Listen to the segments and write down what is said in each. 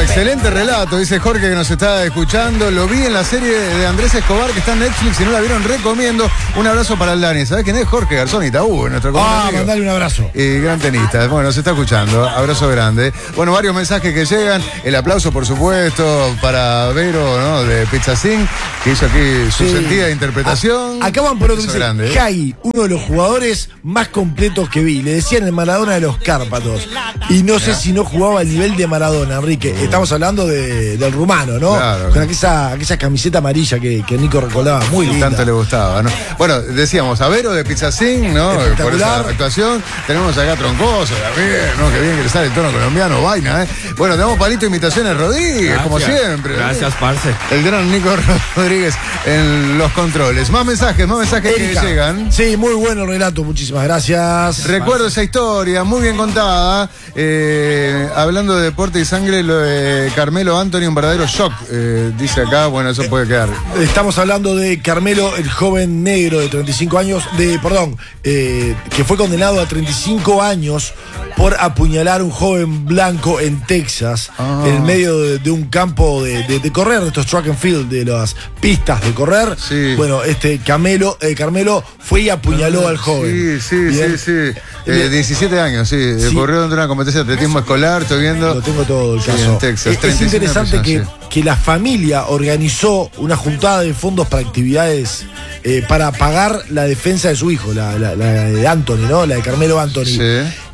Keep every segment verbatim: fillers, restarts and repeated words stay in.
excelente relato, dice Jorge que nos está escuchando. Lo vi en la serie de Andrés Escobar que está en Netflix. Si no la vieron, recomiendo. Un abrazo para el Dani. ¿Sabés quién es? Jorge Garzón Itaú, nuestro común Ah, amigo. mandale un abrazo. Y gran tenista. Bueno, se está escuchando. Abrazo grande. Bueno, varios mensajes que llegan. El aplauso, por supuesto, para Vero, ¿no? De Pizza Zinc, que hizo aquí su Sí. sentida interpretación. A- acaban por otro, Eso dice, grande, ¿eh? Jai, uno de los jugadores más completos que vi. Le decían el Maradona de los Cárpatos. Y no sé si no jugaba al nivel de Maradona, Enrique. Estamos hablando de, del rumano, ¿no? Claro. Con aquella, aquella camiseta amarilla que, que Nico recordaba. Muy linda. Tanto le gustaba, ¿no? Bueno, decíamos, a Vero de Pizza Zinc, ¿no? Por Espectacular. esa actuación. Tenemos acá Troncoso también, ¿no? Que bien que le sale el tono colombiano, vaina, ¿eh? Bueno, tenemos Palito Imitaciones Rodríguez, Gracias. como siempre. Gracias, parce. El gran Nico Rodríguez en los controles. Más mensajes, más mensajes Erika. que llegan. Sí, muy bueno el relato. Muchísimas gracias. Recuerdo esa historia, muy bien contada. Eh, hablando de deporte y sangre, lo de Carmelo Anthony, un verdadero shock. Eh, dice acá, bueno, eso puede quedar. Estamos hablando de Carmelo, el joven negro de treinta y cinco años, de, perdón, eh, que fue condenado a treinta y cinco años por apuñalar a un joven blanco en Texas, Ah. en el medio de, de un campo de, de- de correr, de estos track and field, de las pistas de correr. Sí. Bueno, este Camelo, eh, Carmelo fue y apuñaló al joven. Sí, sí, Bien. sí, sí. Eh, Bien. diecisiete años, sí. Sí. Corrió dentro de una competencia de atletismo escolar, estoy viendo. Lo tengo todo el Sí, caso. en Texas, Es- es treinta y cinco interesante que, personas, que la familia organizó una juntada de fondos para actividades eh, para pagar la defensa de su hijo, la, la- la de Anthony, ¿no? La de Carmelo Anthony. Sí.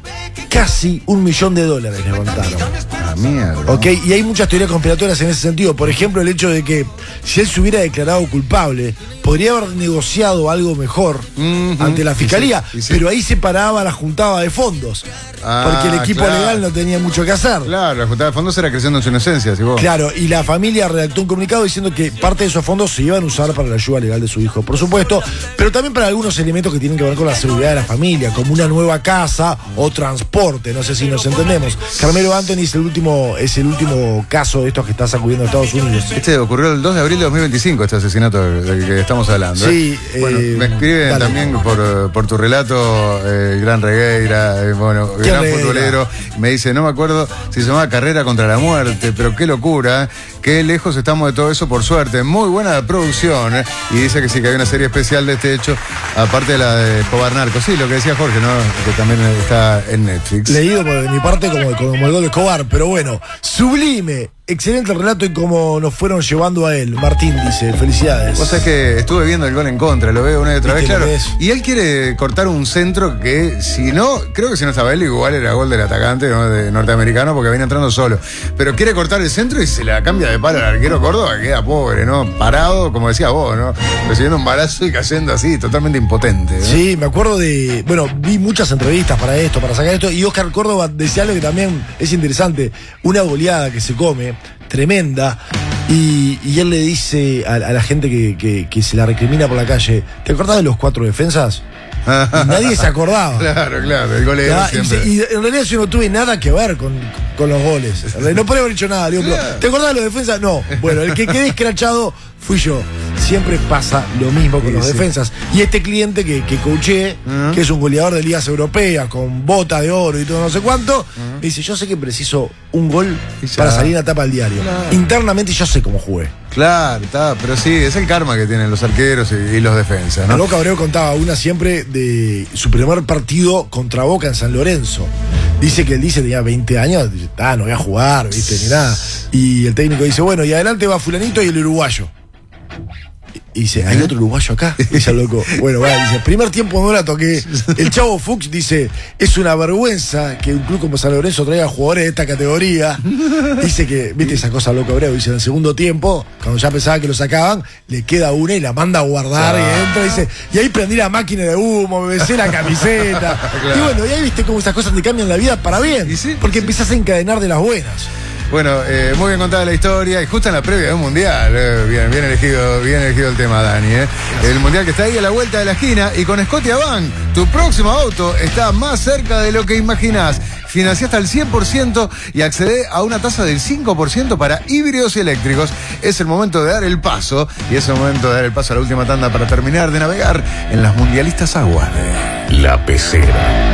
Casi un millón de dólares levantaron. Ah, mierda. ¿Ok? Y hay muchas teorías conspiratorias en ese sentido. Por ejemplo, el hecho de que si él se hubiera declarado culpable, podría haber negociado algo mejor Ujú. ante la Y fiscalía, sí, y sí. pero ahí se paraba la juntada de fondos. Ah, porque el equipo claro. legal no tenía mucho que hacer. Claro, la Junta de Fondos era creciendo en su inocencia, si vos. Claro, y la familia redactó un comunicado diciendo que parte de esos fondos se iban a usar para la ayuda legal de su hijo, por supuesto, pero también para algunos elementos que tienen que ver con la seguridad de la familia, como una nueva casa o transporte, no sé si nos entendemos. Carmelo Anthony es el último, es el último caso de estos que está sacudiendo a Estados Unidos. Este ocurrió el dos de abril de dos mil veinticinco, este asesinato del que estamos hablando. ¿eh? Sí, Bueno, eh, me escriben dale. también por, por tu relato, eh, el gran Regueira, eh, bueno, ¿Qué gran Regueira? futbolero. Me dice, no me acuerdo si se llamaba Carrera contra la Muerte, pero qué locura, ¿eh? Qué lejos estamos de todo eso, por suerte. Muy buena producción, ¿eh? Y dice que sí, que hay una serie especial de este hecho, aparte de la de Escobar Narco. Sí, lo que decía Jorge, ¿no? Que también está en Netflix. Leído por de mi parte como, como el gol de Escobar, pero bueno, sublime. Excelente relato y cómo nos fueron llevando a él. Martín dice, felicidades. Vos sabés que estuve viendo el gol en contra, lo veo una y otra vez, ¿Viste lo claro. que es? Y él quiere cortar un centro que, si no, creo que si no estaba él, igual era gol del atacante, ¿no? De norteamericano, porque viene entrando solo. Pero quiere cortar el centro y se la cambia de palo al arquero Córdoba, que queda pobre, ¿no? Parado, como decía vos, ¿no? Recibiendo un balazo y cayendo así, totalmente impotente, ¿no? Sí, me acuerdo de. Bueno, vi muchas entrevistas para esto, para sacar esto, y Oscar Córdoba decía algo que también es interesante: una goleada que se come, tremenda, y, y él le dice a, a la gente que, que- que se la recrimina por la calle: ¿te acordás de los cuatro defensas? Y nadie se acordaba. Claro, claro, el goleador Ya, y, siempre. se- y en realidad yo no tuve nada que ver con, con los goles. No podría haber hecho nada. Le digo, pero, ¿te acordás de los defensas? No. Bueno, el que quedé escrachado fui yo. Siempre pasa lo mismo con Sí, los sí. defensas. Y este cliente que, que coaché, Ujú. que es un goleador de ligas europeas, con bota de oro y todo no sé cuánto, me dice, yo sé que preciso un gol Y ya. para salir en la tapa del diario. Claro. Internamente yo sé cómo jugué. Claro, está, pero sí, es el karma que tienen los arqueros y, y los defensas, ¿no? Loco Abreu contaba una siempre de su primer partido contra Boca en San Lorenzo. Dice que él dice tenía veinte años, dice, ah, no voy a jugar, viste, ni nada. Y el técnico dice, bueno, y adelante va fulanito y el uruguayo. Y dice, ¿hay otro uruguayo acá? Dice el loco. Bueno, bueno, dice, primer tiempo no la toqué. El Chavo Fuchs dice, es una vergüenza que un club como San Lorenzo traiga jugadores de esta categoría. Dice que, viste esa cosa loco Abreu, dice, en el segundo tiempo, cuando ya pensaba que lo sacaban, le queda una y la manda a guardar Ah. y entra y dice, y ahí prendí la máquina de humo, me besé la camiseta. Claro. Y bueno, y ahí viste cómo esas cosas te cambian la vida para bien. Y sí, porque sí. empiezas a encadenar de las buenas. Bueno, eh, muy bien contada la historia y justo en la previa de un mundial, eh, bien, bien elegido, bien elegido el tema, Dani, eh. El mundial que está ahí a la vuelta de la esquina y con Scotiabank, tu próximo auto está más cerca de lo que imaginás. Financia hasta el cien por ciento y accede a una tasa del cinco por ciento para híbridos y eléctricos. Es el momento de dar el paso y es el momento de dar el paso a la última tanda para terminar de navegar en las mundialistas aguas de La Pecera.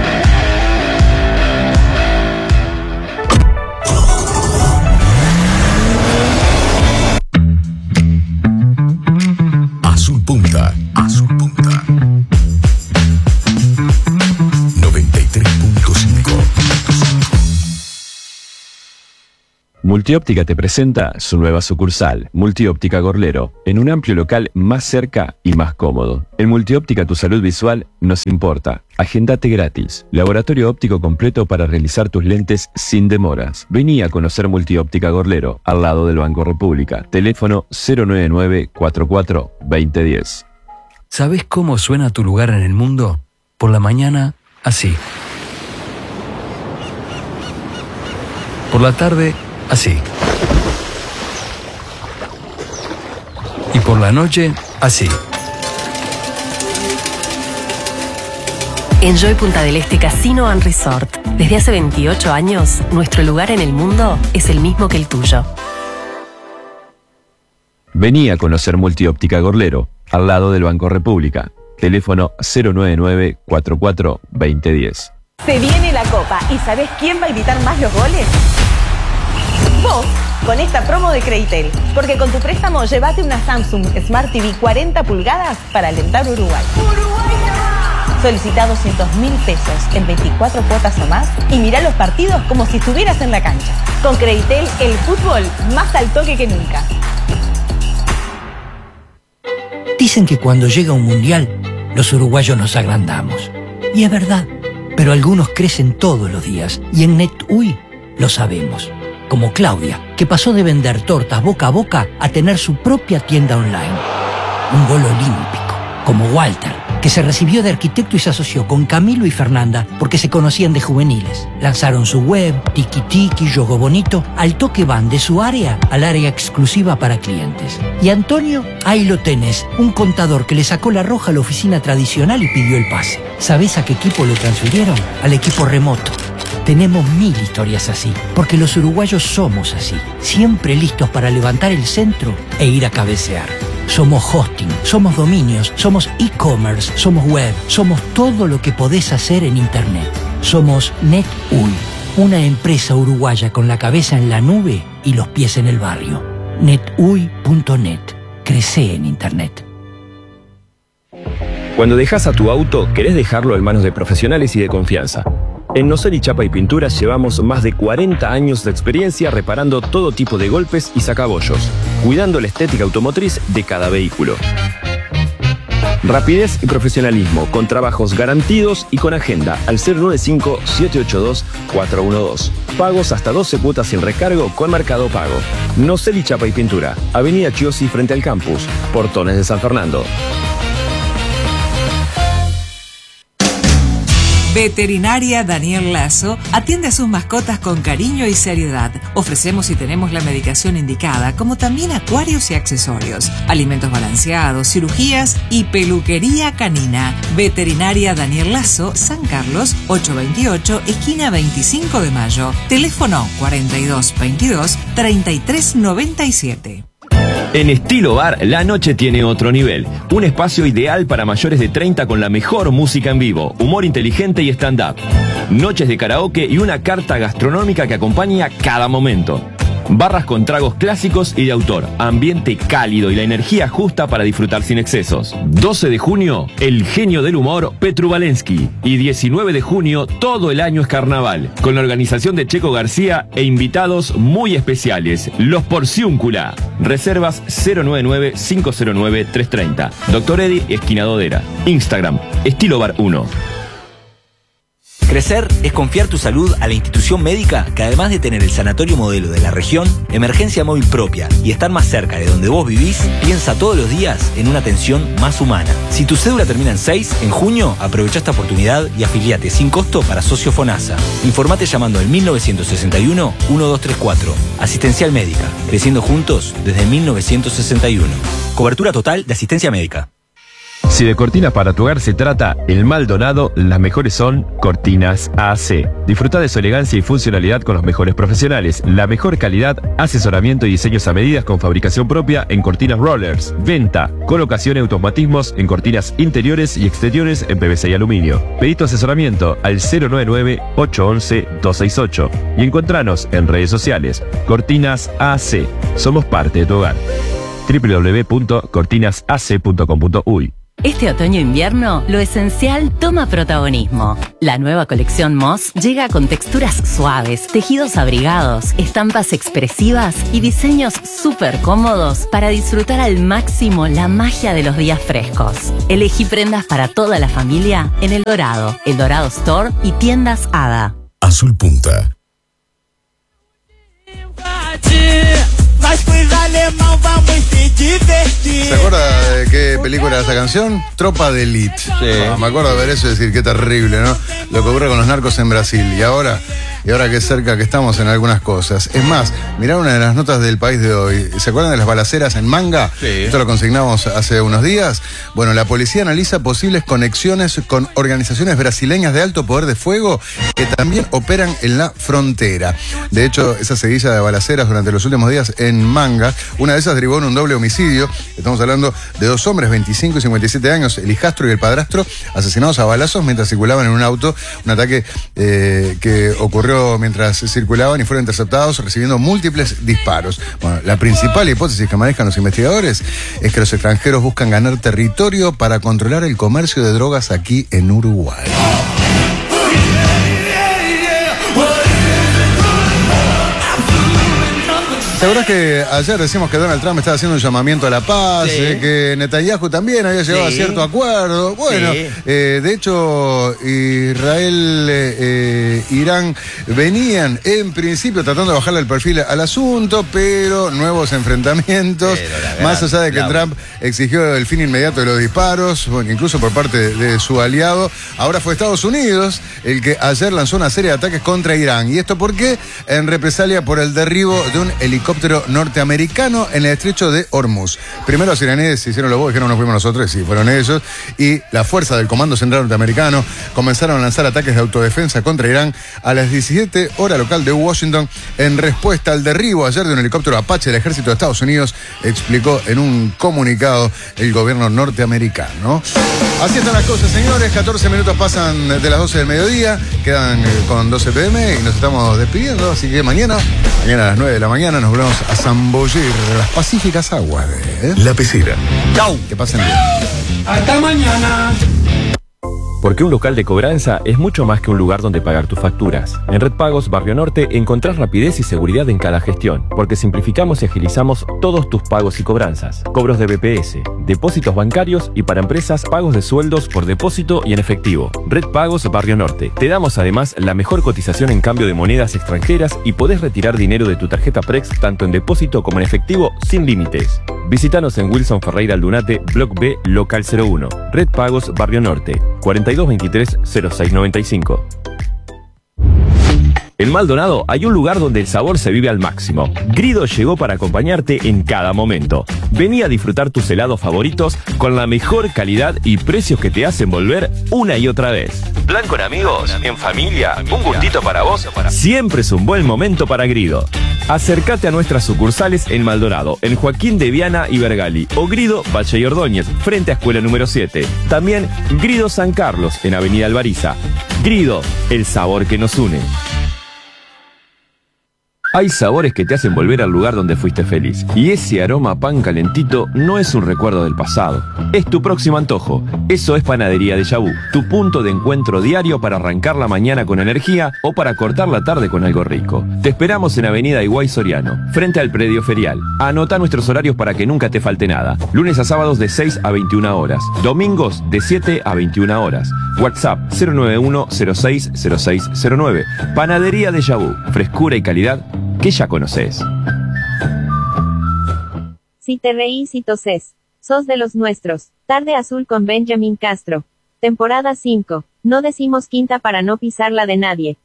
Multióptica te presenta su nueva sucursal, Multióptica Gorlero, en un amplio local más cerca y más cómodo. En Multióptica tu salud visual nos importa. Agendate gratis. Laboratorio óptico completo para realizar tus lentes sin demoras. Vení a conocer Multióptica Gorlero, al lado del Banco República. Teléfono cero nueve nueve, cuatro cuatro, dos cero uno cero. ¿Sabés cómo suena tu lugar en el mundo? Por la mañana, así. Por la tarde, así. Y por la noche, así. Enjoy Punta del Este Casino and Resort. Desde hace veintiocho años, nuestro lugar en el mundo es el mismo que el tuyo. Vení a conocer Multióptica Gorlero, al lado del Banco República. Teléfono cero nueve nueve, cuatro cuatro, dos cero uno cero. Se viene la Copa y ¿sabés quién va a gritar más los goles? Vos, con esta promo de Creditel. Porque con tu préstamo llévate una Samsung Smart T V cuarenta pulgadas para alentar Uruguay. ¡Uruguay! Solicita doscientos mil pesos en veinticuatro cuotas o más y mirá los partidos como si estuvieras en la cancha. Con Creditel, el fútbol más al toque que nunca. Dicen que cuando llega un mundial, los uruguayos nos agrandamos. Y es verdad, pero algunos crecen todos los días y en NetUI lo sabemos. Como Claudia, que pasó de vender tortas boca a boca a tener su propia tienda online. Un gol olímpico, como Walter, que se recibió de arquitecto y se asoció con Camilo y Fernanda porque se conocían de juveniles. Lanzaron su web, Tiki Tiki, Yogo Bonito, al toque van de su área al área exclusiva para clientes. Y Antonio, ahí lo tenés, un contador que le sacó la roja a la oficina tradicional y pidió el pase. ¿Sabés a qué equipo lo transfirieron? Al equipo remoto. Tenemos mil historias así, porque los uruguayos somos así, siempre listos para levantar el centro e ir a cabecear. Somos hosting, somos dominios, somos e-commerce, somos web, somos todo lo que podés hacer en Internet. Somos NetUI, una empresa uruguaya con la cabeza en la nube y los pies en el barrio. netui punto net. Crece en Internet. Cuando dejas a tu auto, querés dejarlo en manos de profesionales y de confianza. En Noseli Chapa y Pinturas llevamos más de cuarenta años de experiencia reparando todo tipo de golpes y sacabollos, cuidando la estética automotriz de cada vehículo. Rapidez y profesionalismo, con trabajos garantidos y con agenda al cero nueve cinco, siete ocho dos, cuatro uno dos. Pagos hasta doce cuotas sin recargo con Mercado Pago. Noseli Chapa y Pintura, Avenida Chiosi frente al campus, Portones de San Fernando. Veterinaria Daniel Lazo atiende a sus mascotas con cariño y seriedad. Ofrecemos y tenemos la medicación indicada, como también acuarios y accesorios, alimentos balanceados, cirugías y peluquería canina. Veterinaria Daniel Lazo, San Carlos, ochocientos veintiocho, esquina veinticinco de mayo. Teléfono cuarenta y dos veintidós, treinta y tres noventa y siete. En Estilo Bar, la noche tiene otro nivel. Un espacio ideal para mayores de treinta con la mejor música en vivo, humor inteligente y stand-up. Noches de karaoke y una carta gastronómica que acompaña cada momento. Barras con tragos clásicos y de autor, ambiente cálido y la energía justa para disfrutar sin excesos. doce de junio, el genio del humor, Petru Valensky. Y diecinueve de junio, todo el año es carnaval, con la organización de Checo García e invitados muy especiales, los Porciúncula. Reservas cero nueve nueve, cinco cero nueve, tres tres cero. Doctor Eddy, esquina Dodera. Instagram, Estilo Bar uno. Crecer es confiar tu salud a la institución médica que, además de tener el sanatorio modelo de la región, emergencia móvil propia y estar más cerca de donde vos vivís, piensa todos los días en una atención más humana. Si tu cédula termina en seis, en junio aprovecha esta oportunidad y afiliate sin costo para socio FONASA. Informate llamando al mil novecientos sesenta y uno, uno dos tres cuatro. Asistencial médica, creciendo juntos desde mil novecientos sesenta y uno. Cobertura total de asistencia médica. Si de cortinas para tu hogar se trata, en Maldonado las mejores son Cortinas A C. Disfruta de su elegancia y funcionalidad con los mejores profesionales, la mejor calidad, asesoramiento y diseños a medidas con fabricación propia en cortinas rollers, venta, colocación y automatismos en cortinas interiores y exteriores en P V C y aluminio. Pedí tu asesoramiento al cero nueve nueve, ocho once, dos seis ocho y encontranos en redes sociales. Cortinas A C. Somos parte de tu hogar. doble u doble u doble u punto cortinas a c punto com punto u y Este otoño-invierno, lo esencial toma protagonismo. La nueva colección Moss llega con texturas suaves, tejidos abrigados, estampas expresivas y diseños súper cómodos para disfrutar al máximo la magia de los días frescos. Elegí prendas para toda la familia en El Dorado, El Dorado Store y tiendas Hada. Azul Punta. ¿Se acuerda de qué película era esa canción? Tropa de Elite. Sí. Ah, me acuerdo de ver eso y decir qué terrible, ¿no? Lo que ocurre con los narcos en Brasil. Y ahora, y ahora qué cerca que estamos en algunas cosas. Es más, mirá una de las notas del País de hoy. ¿Se acuerdan de las balaceras en Manga? Sí. Esto lo consignamos hace unos días. Bueno, la policía analiza posibles conexiones con organizaciones brasileñas de alto poder de fuego que también operan en la frontera. De hecho, esa seguilla de balaceras durante los últimos días en Manga, una de esas derivó en un doble homicidio. Estamos hablando de dos hombres, veinticinco y cincuenta y siete años, el hijastro y el padrastro, asesinados a balazos mientras circulaban en un auto. Un ataque eh, que ocurrió mientras circulaban y fueron interceptados recibiendo múltiples disparos. Bueno, la principal hipótesis que manejan los investigadores es que los extranjeros buscan ganar territorio para controlar el comercio de drogas aquí en Uruguay. ¿Te acuerdas que ayer decimos que Donald Trump estaba haciendo un llamamiento a la paz, Sí. eh, que Netanyahu también había llegado Sí. a cierto acuerdo? Bueno, Sí. eh, de hecho, Israel, eh, eh, Irán venían en principio tratando de bajarle el perfil al asunto, pero nuevos enfrentamientos, Pero la más gran allá de que clave. Trump exigió el fin inmediato de los disparos, bueno, incluso por parte de, de su aliado. Ahora fue Estados Unidos el que ayer lanzó una serie de ataques contra Irán. ¿Y esto por qué? En represalia por el derribo de un helicóptero norteamericano en el estrecho de Hormuz. Primero los iraníes se hicieron los bobos, dijeron no fuimos nosotros, sí, fueron ellos. Y la fuerza del Comando Central Norteamericano comenzaron a lanzar ataques de autodefensa contra Irán a las diecisiete hora local de Washington en respuesta al derribo ayer de un helicóptero Apache del ejército de Estados Unidos, explicó en un comunicado el gobierno norteamericano. Así están las cosas, señores. catorce minutos pasan de las doce del mediodía, quedan eh, con doce pe eme y nos estamos despidiendo, así que mañana, mañana a las nueve de la mañana nos volvemos a zambullir de las pacíficas aguas de ¿eh? La Pecera. Chau. Que pasen bien. Hasta mañana. Porque un local de cobranza es mucho más que un lugar donde pagar tus facturas. En Red Pagos Barrio Norte encontrás rapidez y seguridad en cada gestión, porque simplificamos y agilizamos todos tus pagos y cobranzas. Cobros de B P S, depósitos bancarios y para empresas pagos de sueldos por depósito y en efectivo. Red Pagos Barrio Norte. Te damos además la mejor cotización en cambio de monedas extranjeras y podés retirar dinero de tu tarjeta Prex tanto en depósito como en efectivo sin límites. Visítanos en Wilson Ferreira Aldunate, Block B, Local cero uno. Red Pagos Barrio Norte, cuarenta y dos veintitrés cero seis noventa y cinco. En Maldonado hay un lugar donde el sabor se vive al máximo. Grido llegó para acompañarte en cada momento. Vení a disfrutar tus helados favoritos con la mejor calidad y precios que te hacen volver una y otra vez. Plan con amigos, en familia, un gustito para vos. Siempre es un buen momento para Grido. Acércate a nuestras sucursales en Maldonado, en Joaquín de Viana y Bergali, o Grido Valle y Ordóñez, frente a Escuela número siete. También Grido San Carlos, en Avenida Alvariza. Grido, el sabor que nos une. Hay sabores que te hacen volver al lugar donde fuiste feliz. Y ese aroma a pan calentito no es un recuerdo del pasado. Es tu próximo antojo. Eso es Panadería Déjà Vu, tu punto de encuentro diario para arrancar la mañana con energía o para cortar la tarde con algo rico. Te esperamos en Avenida Higuay Soriano, frente al predio ferial. Anota nuestros horarios para que nunca te falte nada. Lunes a sábados de seis a veintiuna horas. Domingos de siete a veintiuna horas. WhatsApp cero nueve uno cero seis cero seis cero nueve. Panadería Déjà Vu, frescura y calidad que ya conoces. Si te reís y toses, sos de los nuestros. Tarde Azul con Benjamin Castro. Temporada cinco. No decimos quinta para no pisar la de nadie.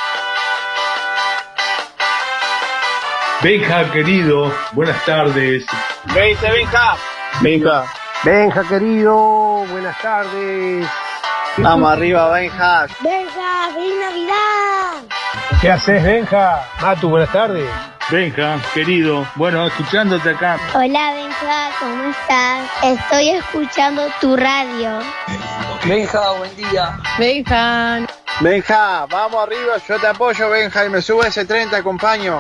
Benja, querido, buenas tardes. Vente, Benja. Benja. Benja, querido, buenas tardes. Vamos arriba, Benja. Benja, feliz Navidad. ¿Qué haces, Benja? Matu, buenas tardes. Benja, querido, bueno, escuchándote acá. Hola, Benja, ¿cómo estás? Estoy escuchando tu radio. Benja, buen día. Benja. Benja, vamos arriba, yo te apoyo, Benja, y me subo a ese tren, te acompaño.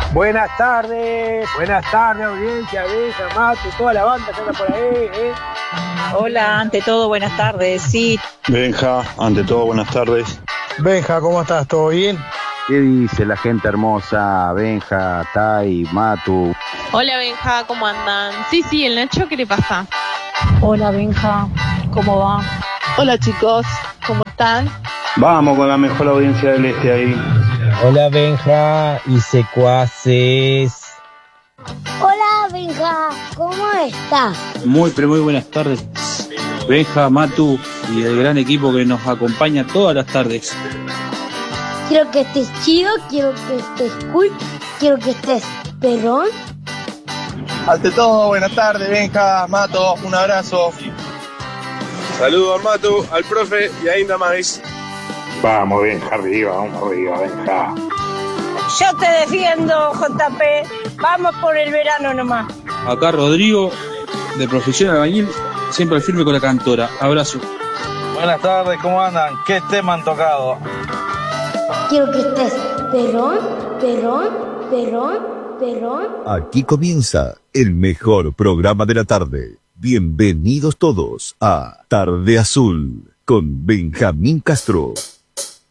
Buenas tardes, buenas tardes, audiencia, Benja, Matu, toda la banda que anda por ahí, ¿eh? Hola, ante todo, buenas tardes. Sí. Benja, ante todo, buenas tardes. Benja, ¿cómo estás? ¿Todo bien? ¿Qué dice la gente hermosa? Benja, Tai, Matu. Hola Benja, ¿cómo andan? Sí, sí, el Nacho, ¿qué le pasa? Hola Benja, ¿cómo va? Hola chicos, ¿cómo están? Vamos con la mejor audiencia del este ahí. Hola Benja y secuaces. Hola Benja, ¿cómo estás? Muy, pero muy buenas tardes. Benja, Matu y el gran equipo que nos acompaña todas las tardes. Quiero que estés chido, quiero que estés cool, quiero que estés perrón. Ante todo, buenas tardes, Benja, Mato, un abrazo. Saludos al Matu, al profe y ainda más. Vamos, Benja, arriba, vamos arriba, Benja. Yo te defiendo, J P. Vamos por el verano nomás. Acá Rodrigo, de profesión albañil, siempre al firme con la cantora. Abrazo. Buenas tardes, ¿cómo andan? ¿Qué tema han tocado? Quiero que estés perrón, perrón, perrón, perrón. Aquí comienza el mejor programa de la tarde. Bienvenidos todos a Tarde Azul con Benjamín Castro.